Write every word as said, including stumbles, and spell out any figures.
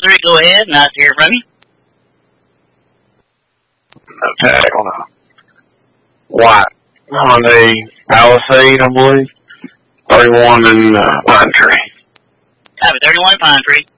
three, go ahead. Nice to hear from you. Tag on a white Hyundai Palisade, I believe. thirty-one in uh, Pine Tree. Copy, thirty-one Pine Tree.